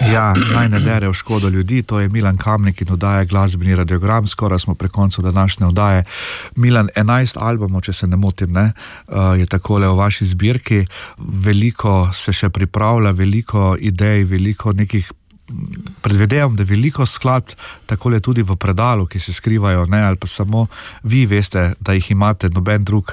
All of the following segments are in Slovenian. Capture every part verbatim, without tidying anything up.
Ja, naj ne dere v škodo ljudi, to je Milan Kamnik in oddaja Glasbeni radiogram, skoraj smo pri koncu današnje oddaje. Milan, enajst albumov, če se ne motim, ne, je takole v vaši zbirki, veliko se še pripravlja, veliko idej, veliko nekih, predvidevam, da veliko skladb takole tudi v predalu, ki se skrivajo, ne, ali pa samo vi veste, da jih imate, noben drug.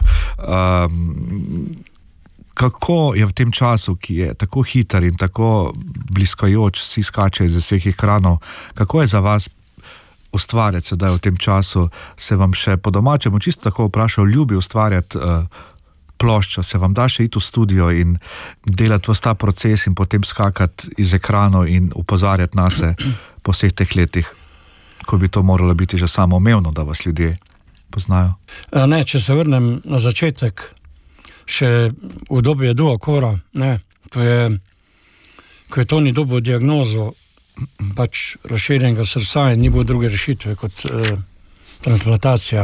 Um, Kako je v tem času, ki je tako hiter in tako bliskajoč, vsi skačejo iz vseh ekranov, kako je za vas ustvarjati sedaj v tem času? Se vam še po domačemu čisto tako vprašal, ljubi ustvarjati uh, ploščo, se vam da še iti v studio in delati vse ta proces in potem skakati iz ekranov in upozarjati nase po vseh teh letih, ko bi to moralo biti že samoumevno, da vas ljudje poznajo? Ne, če se vrnem na začetek, še v obdobju duokora, ne, to je, ko je Toni dobil diagnozo pač razširjenega srca in ni bilo druge rešitve kot eh, transplantacija,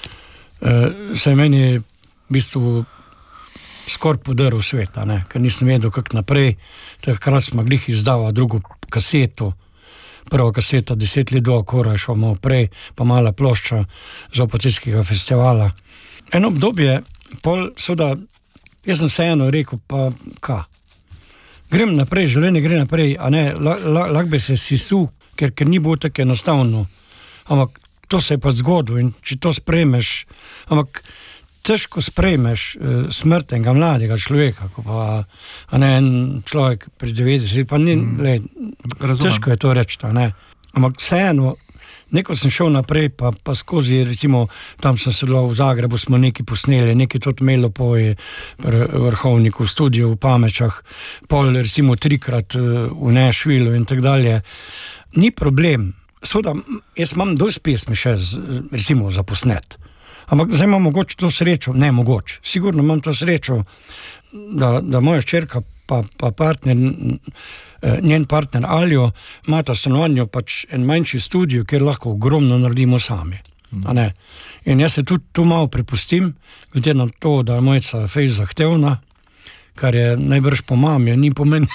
eh, se je meni v bistvu skoraj podaril sveta, ne, ker nisem vedel, kako naprej. Takrat smo glih izdava drugo kaseto, prva kaseta, deset let duokora je šel malo prej, pa mala plošča z Opatijskega festivala. Eno obdobje pol, seveda, jaz sem se eno rekel, pa ka? Grem naprej, življenje gre naprej, a ne, lahko la, bi se sisu, ker, ker ni bilo tako enostavno. Ampak to se je pa zgodilo in če to sprejmeš, ampak težko sprejmeš uh, smrt enega mladega človeka, ko pa, a ne, en človek pri devetdesetih, pa ni, mm. le, težko je to reči, a ne. Ampak vseeno, neko sem šel naprej, pa, pa skozi, recimo, tam sem sedel v Zagrebu, smo nekaj posneli, nekaj tudi imelo poje pri Vrhovniku, v studiu v Pamečah, pol, recimo, trikrat v Nashvillu in tak dalje. Ni problem. Seveda, jaz imam dosti pesmi še, recimo, za posnet. Ampak zdaj imam mogoče to srečo, ne mogoče, sigurno imam to srečo, da, da moja hčerka pa, pa partner, njen partner Aljo, imata stanovanje pač en manjši studio, kjer lahko ogromno naredimo sami. A ne? In jaz se tudi tu malo prepustim, glede na to, da je mojica fejs zahtevna, kar je najbrž po mami, ni po meni.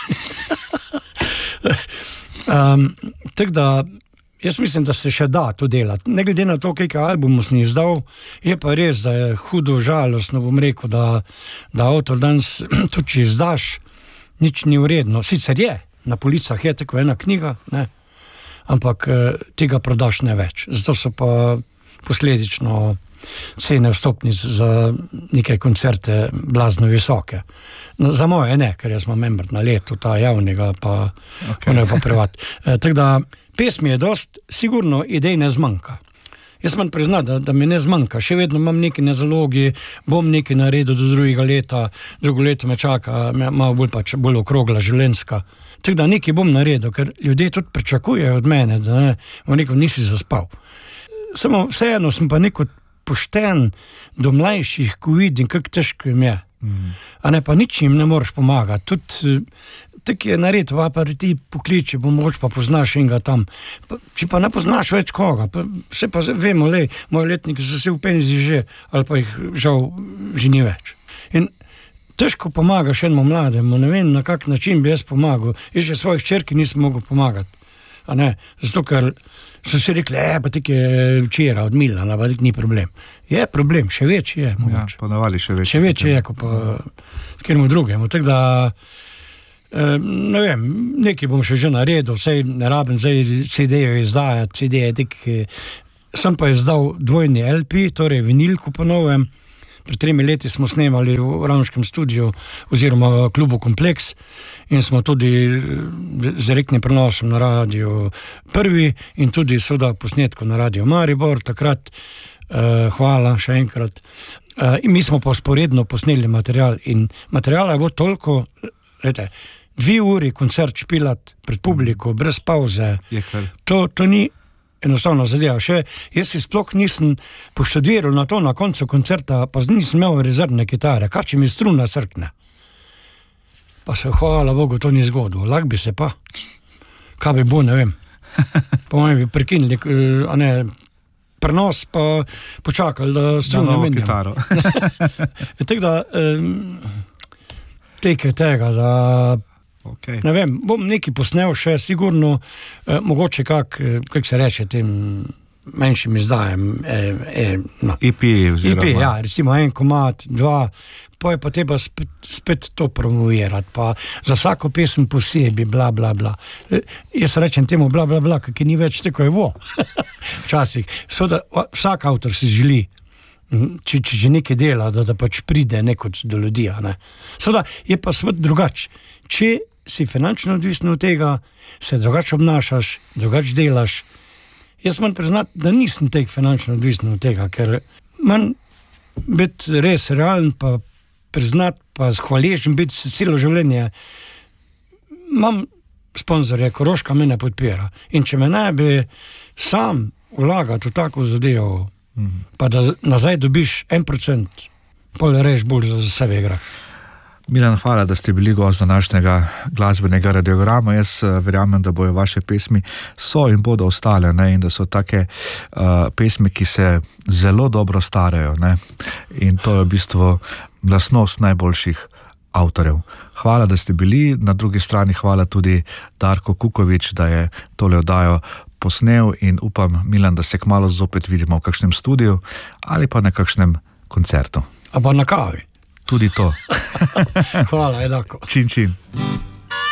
um, tako da, jaz mislim, da se še da to delati. Ne glede na to, kakšen album sem izdal, je pa res, da je hudo žalostno, bom rekel, da, da avtor danes, tudi če izdaš, nič ni vredno. Sicer je, na policah je tako ena knjiga, ne? Ampak tega prodaš ne več. Zato so pa posledično cene vstopnic za neke koncerte blazno visoke. No, za moje ne, ker jaz imam member na letu, ta javnega, pa okay. Ono je pa privat. E, tako da, pesmi je dost, sigurno idej ne zmanjka. Jaz moram priznati, da, da mi ne zmanjka. Še vedno imam nekaj na zalogi, bom nekaj naredil do drugega leta, drugo leto me čaka, malo bolj pač bolj okrogla, življenjska. Tako da nekaj bom naredil, ker ljudje tudi pričakujejo od mene, da ne, bom rekel, nisi zaspal. Samo vseeno sem pa neko pošten do mlajših, ko vidim, kako težko jim je. Mm. A ne, pa nič jim ne moreš pomagati. Tudi tako je naredil, pa ti pokliči, bo moč pa poznaš enega tam. Pa, če pa ne poznaš več koga, pa vse pa vemo, lej, moji letniki so se v penziji že, ali pa jih žal že ni več. In težko pomagaš enemu mlademu, ne vem, na kak način bi jaz pomagal. Jaz že svojih hčerki nisem mogel pomagati. A ne, zato ker so si rekli, e, pa tik je včera od Milana, pa tik ni problem. Je problem, še večji je. Ja, ponavali še večji. Še večji je, ko pa kjermu drugemu. Tako da, ne vem, nekaj bom še že naredil, vsej ne rabim zdaj C D-jo izdajati, C D je tik, sem pa izdal dvojni L P, torej vinilku po novem. Pred tremi leti smo snemali v Ravniškem studiu oziroma klubu Kompleks in smo tudi z direktnim prenosom na radio Prvi in tudi seveda posnetko na radio Maribor, takrat uh, hvala še enkrat. Uh, in mi smo pa sporedno posneli material in materiala je bilo toliko, lete, dve uri koncert špilat pred publiko, brez pauze. To, to ni enostavno zadeva. Še jaz si sploh nisem poštudiral na to na koncu koncerta, pa nisem imel rezervne kitare, kar če mi struna crkne. Pa se hvala Bogu, to ni zgodilo. Lahko bi se pa. Kaj bi bo, ne vem. Po mojem bi prekinili, a ne, prenos, pa počakali, da struna menjam. Da novo kitaro. Tako da, um, teke tega, da Okay. Ne vem, bom nekaj posnel še, sigurno, eh, mogoče kak, eh, kako se reče tem manjšim izdajem. Eh, eh, no. E P oziroma. E P, ja, recimo en komad, dva, pa je pa treba spet, spet to promovirati, pa za vsako pesem posebej, bla, bla, bla. Eh, jaz rečem temu bla, bla, bla, ki ni več tako je vo. Včasih. Seveda, vsak avtor si želi, če, če že nekaj dela, da, da pač pride nekod do ljudi. Ne. Seveda, je pa svet drugače. Če si finančno odvisen od tega, se drugače obnašaš, drugače delaš. Jaz moram priznati, da nisem tek finančno odvisen od tega, ker manj biti res realen, pa priznati, pa hvaležen biti celo življenje. Imam sponzorje, Koroška me ne podpira. In če me ne bi sam vlagati v tako zadevo, mm. pa da nazaj dobiš en procent, pol reš bolj za sebe igra. Milan, hvala, da ste bili gost današnjega glasbenega radiograma. Jaz uh, verjamem, da bojo vaše pesmi so in bodo ostale, ne? In da so take uh, pesmi, ki se zelo dobro starajo, ne? In to je v bistvu lastnost najboljših avtorjev. Hvala, da ste bili. Na drugi strani hvala tudi Darko Kukovič, da je tole oddajo posnel in upam, Milan, da se kmalu zopet vidimo v kakšnem studiu ali pa na kakšnem koncertu. A pa na kavi. Tudi to. Hvala, enako. Čin, čin.